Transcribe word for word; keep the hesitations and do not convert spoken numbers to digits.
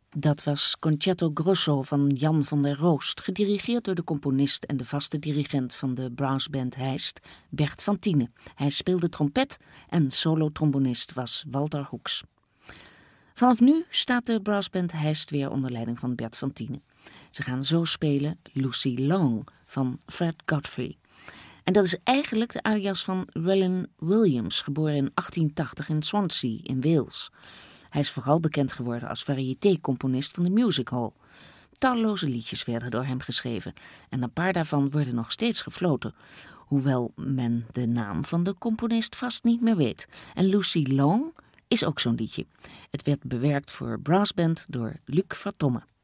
Dat was Concerto Grosso van Jan van der Roost, gedirigeerd door de componist en de vaste dirigent van de brassband Heist, Bert van Tiene. Hij speelde trompet en solo-trombonist was Walter Hoeks. Vanaf nu staat de brassband Heist weer onder leiding van Bert van Tiene. Ze gaan zo spelen Lucy Long van Fred Godfrey. En dat is eigenlijk de alias van Roland Williams, geboren in achttien tachtig in Swansea in Wales. Hij is vooral bekend geworden als variété-componist van de music hall. Talloze liedjes werden door hem geschreven en een paar daarvan worden nog steeds gefloten, hoewel men de naam van de componist vast niet meer weet. En Lucy Long is ook zo'n liedje. Het werd bewerkt voor brassband door Luc Vertomme.